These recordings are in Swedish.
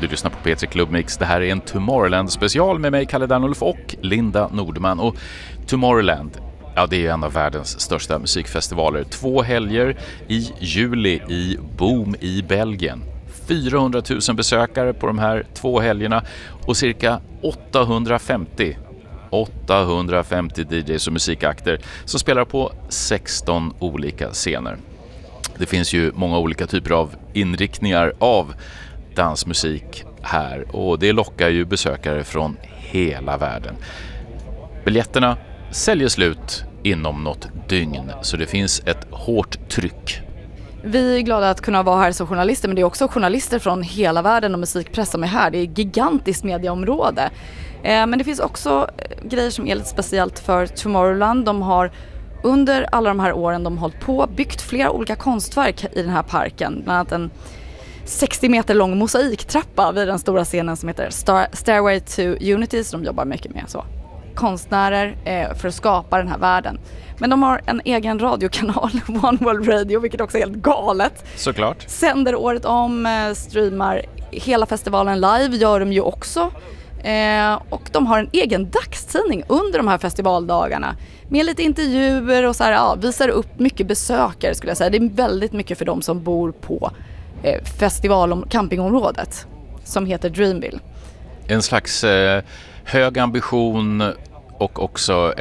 Du lyssnar på P3 Club Mix. Det här är en Tomorrowland special med mig, Kalle Danulf och Linda Nordman. Och Tomorrowland, ja, det är en av världens största musikfestivaler. 2 helger i juli i Boom i Belgien. 400 000 besökare på de här 2 helgerna och cirka 850 DJs och musikakter som spelar på 16 olika scener. Det finns ju många olika typer av inriktningar av dansmusik här och det lockar ju besökare från hela världen. Biljetterna säljer slut inom något dygn, så det finns ett hårt tryck. Vi är glada att kunna vara här som journalister, men det är också journalister från hela världen och musikpress som är här. Det är ett gigantiskt medieområde. Men det finns också grejer som är lite speciellt för Tomorrowland. De har under alla de här åren de hållit på byggt flera olika konstverk i den här parken. Bland annat en 60 meter lång mosaiktrappa vid den stora scenen som heter Stairway to Unity, som de jobbar mycket med. Så konstnärer för att skapa den här världen. Men de har en egen radiokanal, One World Radio, vilket också är helt galet. Såklart. Sänder året om, streamar hela festivalen live, gör de ju också. Och de har en egen dagstidning under de här festivaldagarna med lite intervjuer och så här, ja, visar upp mycket besökare skulle jag säga. Det är väldigt mycket för de som bor på campingområdet som heter Dreamville. En slags hög ambition och också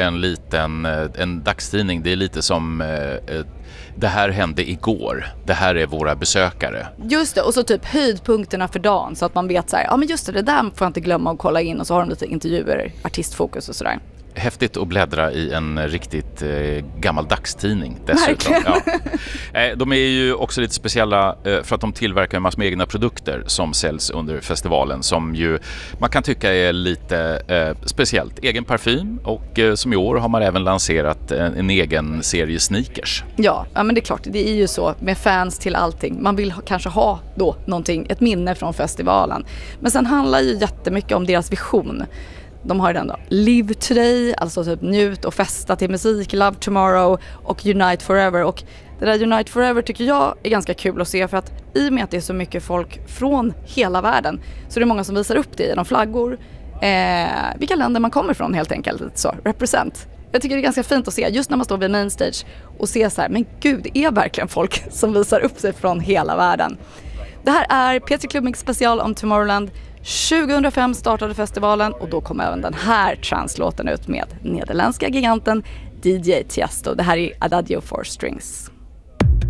en dagstidning. Det är lite som det här hände igår. Det här är våra besökare. Just det, och så typ höjdpunkterna för dagen så att man vet så här, ja men just det där får jag inte glömma att kolla in, och så har de lite intervjuer, artistfokus och sådär. Häftigt att bläddra i en riktigt gammal dagstidning dessutom. Ja. De är ju också lite speciella för att de tillverkar en massa med egna produkter som säljs under festivalen, som ju man kan tycka är lite speciellt. Egen parfym, och som i år har man även lanserat en egen serie sneakers. Ja, men det är klart, det är ju så med fans till allting. Man vill kanske ha då någonting, ett minne från festivalen. Men sen handlar ju jättemycket om deras vision. De har ju den då, Live Today, alltså typ njut och festa till musik, Love Tomorrow och Unite Forever. Och det där Unite Forever tycker jag är ganska kul att se, för att i och med att det är så mycket folk från hela världen så är det många som visar upp det genom flaggor, vilka länder man kommer från helt enkelt, så represent. Jag tycker det är ganska fint att se just när man står vid main stage och ser så här, men gud, det är verkligen folk som visar upp sig från hela världen. Det här är P3 Club Mix special om Tomorrowland. 2005 startade festivalen och då kom även den här translåten ut med nederländska giganten DJ Tiesto. Det här är Adagio 4 Strings.